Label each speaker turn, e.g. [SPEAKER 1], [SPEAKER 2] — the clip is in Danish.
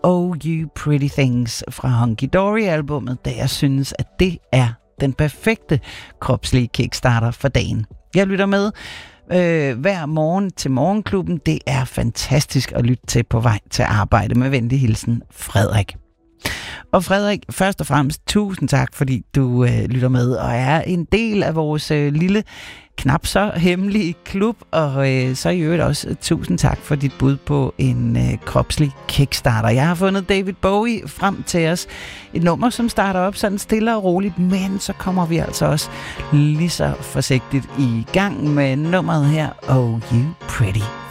[SPEAKER 1] Oh You Pretty Things fra Hunky Dory-albummet, da jeg synes, at det er den perfekte kropslige kickstarter for dagen. Jeg lytter med hver morgen til Morgenklubben. Det er fantastisk at lytte til på vej til arbejde. Med venlig hilsen, Frederik. Og Frederik, først og fremmest tusind tak, fordi du lytter med og er en del af vores lille, knap så hemmelige klub. Og så i øvrigt også tusind tak for dit bud på en kropslig kickstarter. Jeg har fundet David Bowie frem til os. Et nummer, som starter op sådan stille og roligt, men så kommer vi altså også lige så forsigtigt i gang med nummeret her, Oh You Pretty